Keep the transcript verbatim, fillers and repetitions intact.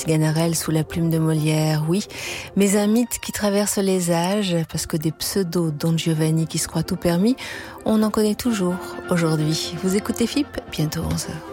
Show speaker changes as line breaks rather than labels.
Ciganarelle sous la plume de Molière, oui, mais un mythe qui traverse les âges, parce que des pseudos Don Giovanni qui se croient tout permis, on en connaît toujours aujourd'hui. Vous écoutez F I P, bientôt onze heures.